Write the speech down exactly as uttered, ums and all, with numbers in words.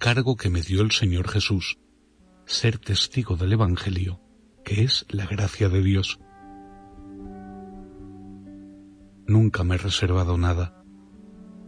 encargo que me dio el Señor Jesús, ser testigo del Evangelio, que es la gracia de Dios. Nunca me he reservado nada.